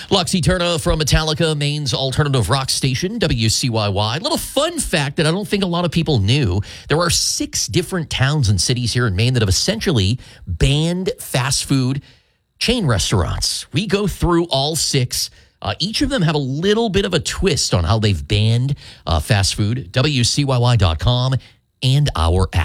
Loxy Turner from Metallica, Maine's alternative rock station, WCYY. Little fun fact that I don't think a lot of people knew. There are 6 different towns and cities here in Maine that have essentially banned fast food chain restaurants. We go through all 6. Each of them have a little bit of a twist on how they've banned fast food. WCYY.com and our app.